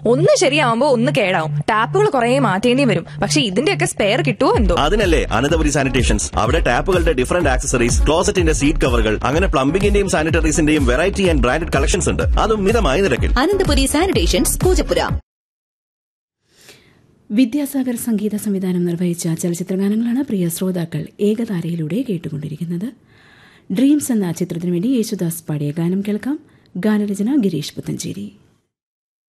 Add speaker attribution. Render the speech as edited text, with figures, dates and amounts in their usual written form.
Speaker 1: ഒന്ന് ശരിയാവുമ്പോ ഒന്ന് കേടാവും. ടാപ്പുകൾ കുറെ മാറ്റേണ്ടി വരും. പക്ഷെ ഇതിന്റെയൊക്കെ സ്പെയർ കിട്ടുമോ എന്തോ.
Speaker 2: അതിനല്ലേ അനന്തപുരി സാനിറ്റേഷൻസ്. അവിടെ ടാപ്പുകളുടെ ഡിഫറന്റ് ആക്സസറീസ്, ക്ലോസറ്റിന്റെ സീറ്റ് കവറുകൾ, അങ്ങനെ പ്ലംബിംഗിന്റെയും സാനിറ്ററീസിന്റെയും വെറൈറ്റി ആൻഡ് ബ്രാൻഡഡ് കളക്ഷൻസ് ഉണ്ട്. അതും മിതമായ നിരക്കിൽ.
Speaker 3: അനന്തപുരി സാനിറ്റേഷൻസ്, പൂജപ്പുര.
Speaker 4: വിദ്യാസാഗർ സംഗീത സംവിധാനം നിർവഹിച്ച ചലച്ചിത്രഗാനങ്ങളാണ് പ്രിയ ശ്രോതാക്കൾ ഏകതാരയിലൂടെ കേട്ടുകൊണ്ടിരിക്കുന്നത്. ഡ്രീംസ് എന്ന ചിത്രത്തിനു വേണ്ടി യേശുദാസ് പാടിയ ഗാനം കേൾക്കാം. ഗാനരചന ഗിരീഷ് പുത്തഞ്ചേരി.